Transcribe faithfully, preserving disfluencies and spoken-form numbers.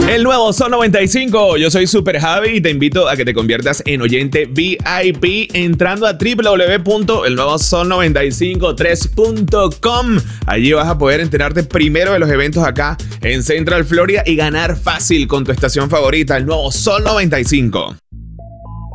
El nuevo Sol noventa y cinco, yo soy Super Javi y te invito a que te conviertas en oyente V I P entrando a w w w punto el nuevo sol noventa y cinco tres punto com. Allí vas a poder enterarte primero de los eventos acá en Central Florida y ganar fácil con tu estación favorita, el nuevo Sol noventa y cinco.